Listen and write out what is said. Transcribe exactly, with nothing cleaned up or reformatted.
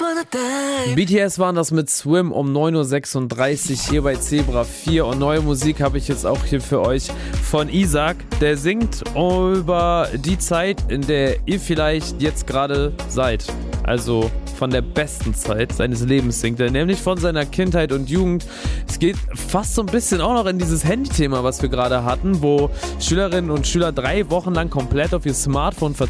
B T S waren das mit Swim um neun Uhr sechsunddreißig hier bei Zebra vier und neue Musik habe ich jetzt auch hier für euch von Isaac. Der singt über die Zeit, in der ihr vielleicht jetzt gerade seid. Also von der besten Zeit seines Lebens singt er, nämlich von seiner Kindheit und Jugend. Es geht fast so ein bisschen auch noch in dieses Handy-Thema, was wir gerade hatten, wo Schülerinnen und Schüler drei Wochen lang komplett auf ihr Smartphone verzichten